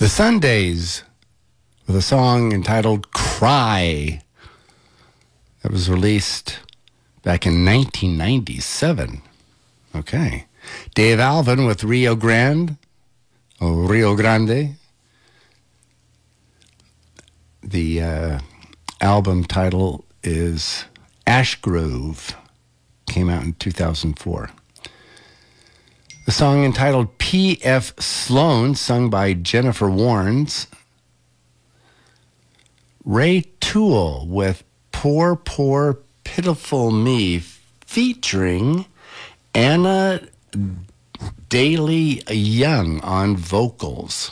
The Sundays with a song entitled Cry that was released back in 1997. Okay. Dave Alvin with Rio Grande. The album title is Ash Grove. Came out in 2004. The song entitled P.F. Sloan, sung by Jennifer Warnes. Ray Toole with Poor, Poor, Pitiful Me, featuring Anna Daly Young on vocals.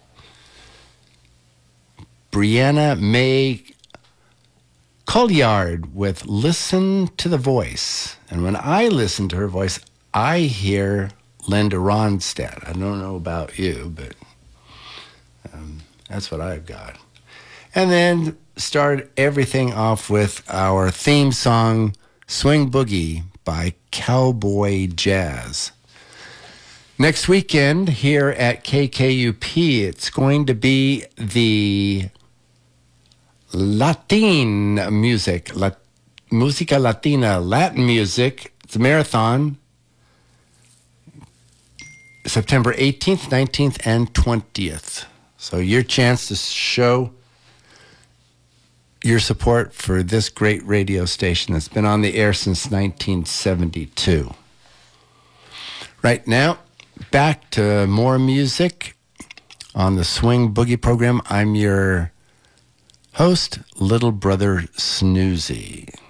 Brianna May Colliard with Listen to the Voice. And when I listen to her voice, I hear Linda Ronstadt. I don't know about you, but that's what I've got. And then start everything off with our theme song, Swing Boogie by Cowboy Jazz. Next weekend here at KKUP, it's going to be the Latin music, Musica Latina, Latin music. It's a marathon, September 18th, 19th, and 20th. So your chance to show your support for this great radio station that's been on the air since 1972. Right now, back to more music on the Swing Boogie program. I'm your host, Little Brother Snoozy.